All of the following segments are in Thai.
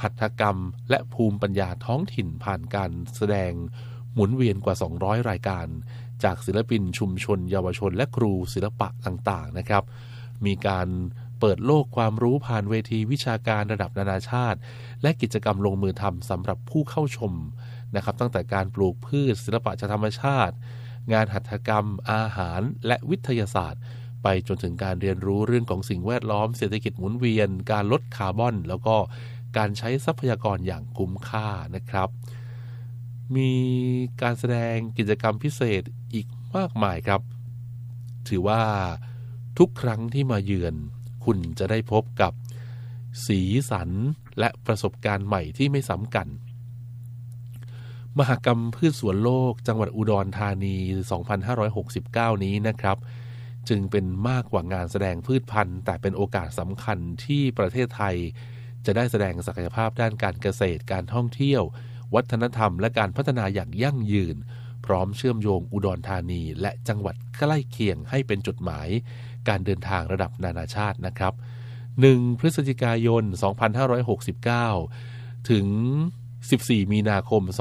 หัตถกรรมและภูมิปัญญาท้องถิ่นผ่านการแสดงหมุนเวียนกว่า200รายการจากศิลปินชุมชนเยาวชนและครูศิลปะต่างๆนะครับมีการเปิดโลกความรู้ผ่านเวทีวิชาการระดับนานาชาติและกิจกรรมลงมือทำสำหรับผู้เข้าชมนะครับตั้งแต่การปลูกพืชศิลปะจากธรรมชาติงานหัตถกรรมอาหารและวิทยาศาสตร์ไปจนถึงการเรียนรู้เรื่องของสิ่งแวดล้อมเศรษฐกิจหมุนเวียนการลดคาร์บอนแล้วก็การใช้ทรัพยากรอย่างคุ้มค่านะครับมีการแสดงกิจกรรมพิเศษอีกมากมายครับถือว่าทุกครั้งที่มาเยือนคุณจะได้พบกับสีสันและประสบการณ์ใหม่ที่ไม่ซ้ำกันมหกรรมพืชสวนโลกจังหวัดอุดรธานี 2569 นี้นะครับจึงเป็นมากกว่างานแสดงพืชพันธุ์แต่เป็นโอกาสสำคัญที่ประเทศไทยจะได้แสดงศักยภาพด้านการเกษตรการท่องเที่ยววัฒนธรรมและการพัฒนาอย่างยั่งยืนพร้อมเชื่อมโยงอุดรธานีและจังหวัดใกล้เคียงให้เป็นจุดหมายการเดินทางระดับนานาชาตินะครับ1 พฤศจิกายน 2569 ถึง 14 มีนาคม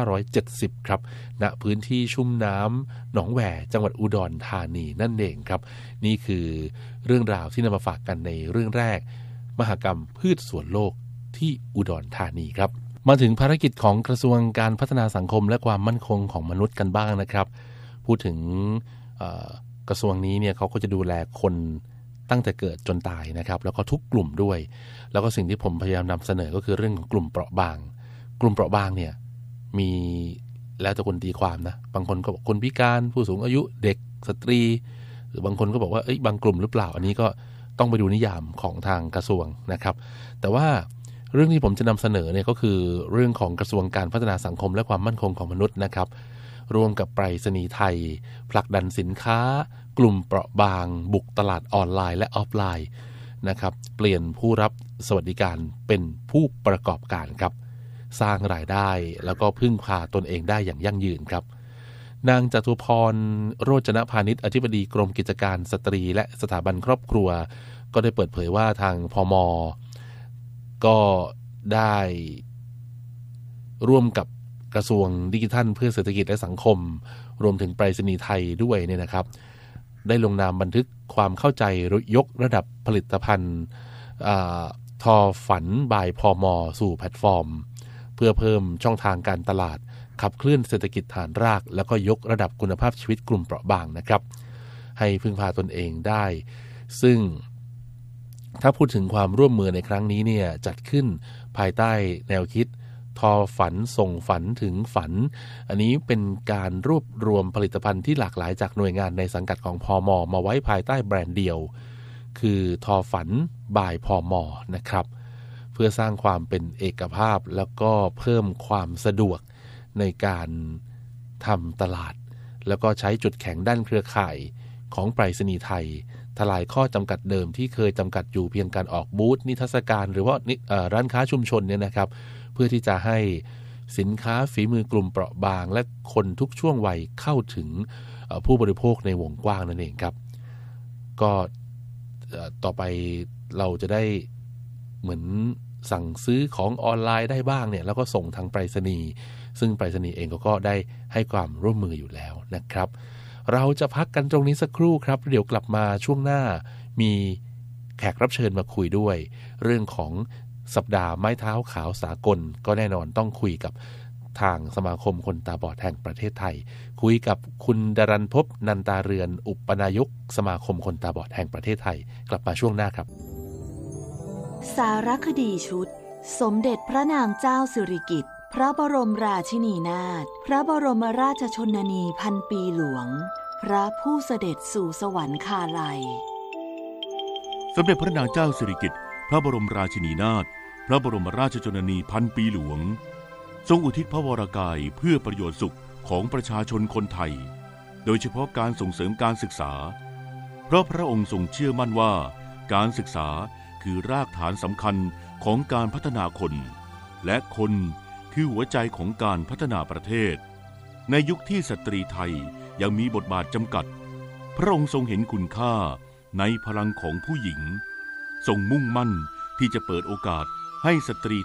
2570 ครับณพื้นที่ชุ่มน้ำหนองแหวจังหวัดอุดรธานีนั่นเองครับนี่คือเรื่องราวที่นำมาฝากกันในเรื่องแรกมหกรรมพืชสวนโลกที่อุดรธานีครับมาถึงภารกิจของกระทรวงการพัฒนาสังคมและความมั่นคงของมนุษย์กันบ้างนะครับพูดถึงกระทรวงนี้เนี่ยเขาก็จะดูแลคนตั้งแต่เกิดจนตายนะครับแล้วก็ทุกกลุ่มด้วยแล้วก็สิ่งที่ผมพยายามนำเสนอก็คือเรื่องของกลุ่มเปราะบางกลุ่มเปราะบางเนี่ยมีแล้วแต่คนตีความนะบางคนก็บอกคนพิการผู้สูงอายุเด็กสตรีหรือบางคนก็บอกว่าบางกลุ่มหรือเปล่าอันนี้ก็ต้องไปดูนิยามของทางกระทรวงนะครับแต่ว่าเรื่องที่ผมจะนำเสนอเนี่ยก็คือเรื่องของกระทรวงการพัฒนาสังคมและความมั่นคงของมนุษย์นะครับร่วมกับไปรษณีย์ไทยผลักดันสินค้ากลุ่มเปราะบางบุกตลาดออนไลน์และออฟไลน์นะครับเปลี่ยนผู้รับสวัสดิการเป็นผู้ประกอบการครับสร้างรายได้แล้วก็พึ่งพาตนเองได้อย่างยั่งยืนครับนางจตุพรโรจนพานิชอธิบดีกรมกิจการสตรีและสถาบันครอบครัวก็ได้เปิดเผยว่าทางพม.ก็ได้ร่วมกับกระทรวงดิจิทัลเพื่อเศรษฐกิจและสังคมรวมถึงไปรษณีย์ไทยด้วยเนี่ยนะครับได้ลงนามบันทึกความเข้าใจยกระดับผลิตภัณฑ์ทอฝันบายพม.สู่แพลตฟอร์มเพื่อเพิ่มช่องทางการตลาดขับเคลื่อนเศรษฐกิจฐานรากแล้วก็ยกระดับคุณภาพชีวิตกลุ่มเปราะบางนะครับให้พึ่งพาตนเองได้ซึ่งถ้าพูดถึงความร่วมมือในครั้งนี้เนี่ยจัดขึ้นภายใต้แนวคิดทอฝันส่งฝันถึงฝันอันนี้เป็นการรวบรวมผลิตภัณฑ์ที่หลากหลายจากหน่วยงานในสังกัดของพม.มาไว้ภายใต้แบรนด์เดียวคือทอฝันบายพม.นะครับเพื่อสร้างความเป็นเอกภาพแล้วก็เพิ่มความสะดวกในการทำตลาดแล้วก็ใช้จุดแข็งด้านเครือข่ายของไปรษณีย์ไทยทลายข้อจำกัดเดิมที่เคยจำกัดอยู่เพียงการออกบูธนิทรรศการหรือว่าร้านค้าชุมชนเนี่ยนะครับเพื่อที่จะให้สินค้าฝีมือกลุ่มเปราะบางและคนทุกช่วงวัยเข้าถึงผู้บริโภคในวงกว้างนั่นเองครับก็ต่อไปเราจะได้เหมือนสั่งซื้อของออนไลน์ได้บ้างเนี่ยแล้วก็ส่งทางไปรษณีย์ซึ่งไปรษณีย์เองก็ได้ให้ความร่วมมืออยู่แล้วนะครับเราจะพักกันตรงนี้สักครู่ครับเดี๋ยวกลับมาช่วงหน้ามีแขกรับเชิญมาคุยด้วยเรื่องของสัปดาห์ไม้เท้าขาวสากลก็แน่นอนต้องคุยกับทางสมาคมคนตาบอดแห่งประเทศไทยคุยกับคุณดรัญภพนันตาเรือนอุปนายกสมาคมคนตาบอดแห่งประเทศไทยกลับมาช่วงหน้าครับสารคดีชุดสมเด็จพระนางเจ้าสิริกิติ์พระบรมราชินีนาถพระบรมราชชนนีพันปีหลวงพระผู้เสด็จสู่สวรรคาลัยสมเด็จพระนางเจ้าสิริกิติ์พระบรมราชินีนาถพระบรมราชชนนีพันปีหลวงทรงอุทิศพระวรกายเพื่อประโยชน์สุขของประชาชนคนไทยโดยเฉพาะการส่งเสริมการศึกษาเพราะพระองค์ทรงเชื่อมั่นว่าการศึกษาคือรากฐานสำคัญของการพัฒนาคนและคนคือหัวใจของการพัฒนาประเทศในยุคที่สตรีไทยยังมีบทบาทจำกัดพระองค์ทรงเห็นคุณค่าในพลังของผู้หญิงทรงมุ่งมั่นที่จะเปิดโอกาสให้สตรี